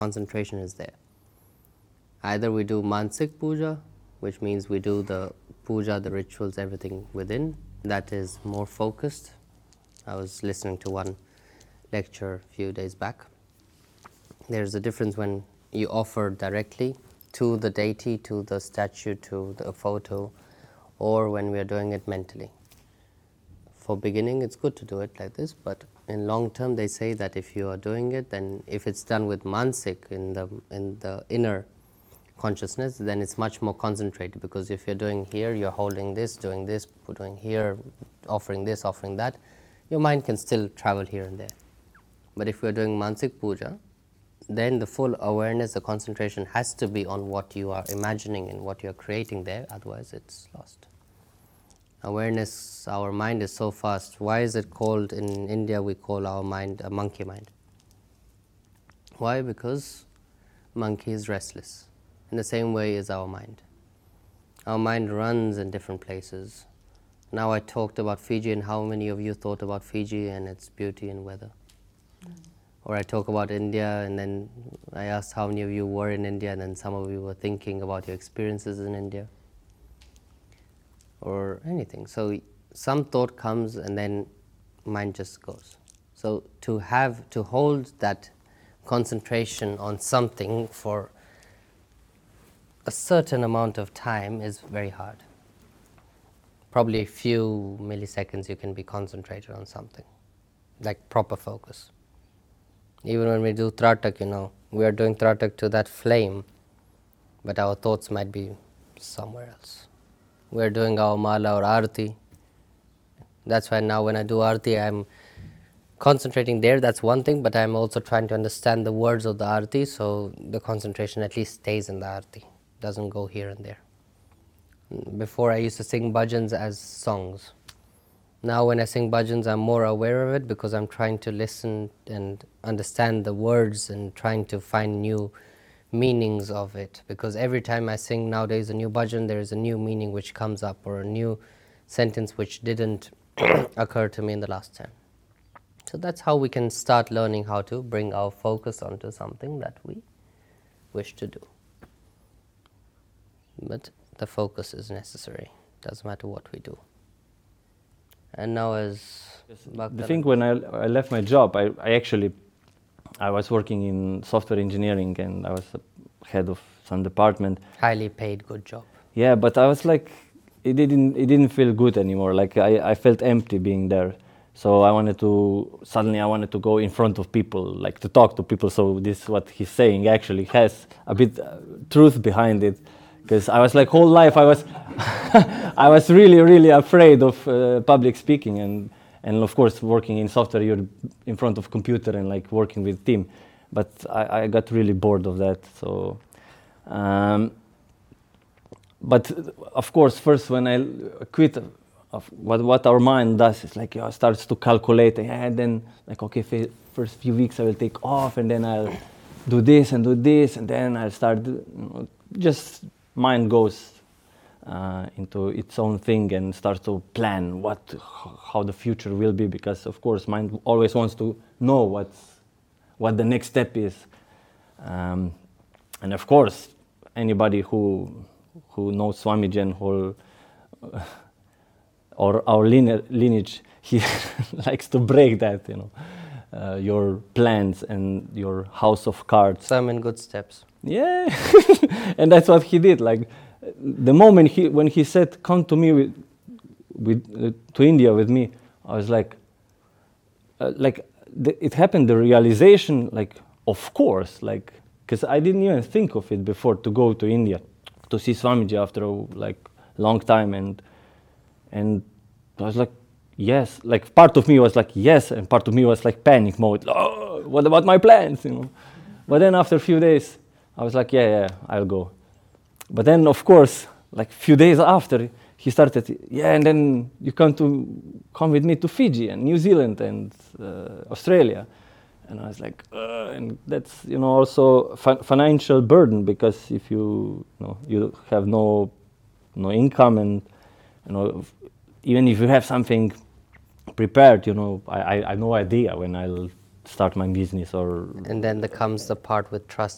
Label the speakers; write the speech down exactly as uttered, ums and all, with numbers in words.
Speaker 1: concentration is there. Either we do Mansik Puja, which means we do the puja, the rituals, everything within, that is more focused. I was listening to one lecture a few days back. There's a difference when you offer directly to the deity, to the statue, to the photo, or when we are doing it mentally. For beginning, it's good to do it like this, but in long term, they say that if you are doing it, then if it's done with Mansik in the in the inner consciousness, then it's much more concentrated, because if you're doing here, you're holding this, doing this, doing here, offering this, offering that, your mind can still travel here and there. But if we're doing Mansik Puja, then the full awareness, the concentration has to be on what you are imagining and what you're creating there, otherwise it's lost. Awareness, our mind is so fast. Why is it called, in India we call our mind a monkey mind? Why? Because monkey is restless. In the same way is our mind. Our mind runs in different places. Now I talked about Fiji, and how many of you thought about Fiji and its beauty and weather? Mm. Or I talk about India, and then I asked how many of you were in India, and then some of you were thinking about your experiences in India. Or anything. So some thought comes and then mind just goes. So to have, to hold that concentration on something for a certain amount of time is very hard. Probably a few milliseconds you can be concentrated on something, like proper focus. Even when we do Tratak, you know, we are doing Tratak to that flame, but our thoughts might be somewhere else. We are doing our mala or arti. That's why now when I do arti, I'm concentrating there, that's one thing, but I'm also trying to understand the words of the arti, so the concentration at least stays in the arti. Doesn't go here and there. Before I used to sing bhajans as songs. Now when I sing bhajans, I'm more aware of it, because I'm trying to listen and understand the words and trying to find new meanings of it. Because every time I sing nowadays a new bhajan, there is a new meaning which comes up, or a new sentence which didn't occur to me in the last time. So that's how we can start learning how to bring our focus onto something that we wish to do. But the focus is necessary. Doesn't matter what we do. And now as
Speaker 2: the thing, when I, I left my job, I, I actually, I was working in software engineering, and I was head of some department.
Speaker 1: Highly paid, good job.
Speaker 2: Yeah, but I was like, it didn't, it didn't feel good anymore. Like I, I felt empty being there. So I wanted to, suddenly I wanted to go in front of people, like to talk to people. So this, what he's saying actually has a bit uh, truth behind it. Because I was like, whole life I was, I was really, really afraid of uh, public speaking, and and of course working in software, you're in front of computer and like working with team, but I, I got really bored of that. So, um, but of course, first when I quit, of what what our mind does is like, you know, starts to calculate, and then like, okay, f- first few weeks I will take off, and then I'll do this and do this, and then I'll start, you know, just. Mind goes uh, into its own thing and starts to plan what, how the future will be, because of course mind always wants to know what's, what the next step is, um, and of course anybody who who knows Swamiji and whole uh, or our lineage, he likes to break that, you know, uh, your plans and your house of cards.
Speaker 1: Some in good steps.
Speaker 2: Yeah, and that's what he did. Like the moment he, when he said, "Come to me with, with uh, to India with me," I was like, uh, like the, it happened. The realization, like, of course, like, because I didn't even think of it before to go to India to see Swamiji after a like long time, and and I was like, yes. Like part of me was like yes, and part of me was like panic mode. Oh, what about my plans, you know? But then after a few days, I was like, yeah, yeah, I'll go. But then, of course, like a few days after, he started, yeah, and then you come to come with me to Fiji and New Zealand and uh, Australia. And I was like, uh, and that's, you know, also fi- financial burden, because if you, you know, you have no, no income, and, you know, even if you have something prepared, you know, I, I, I have no idea when I'll start my business or...
Speaker 1: And then there comes the part with trust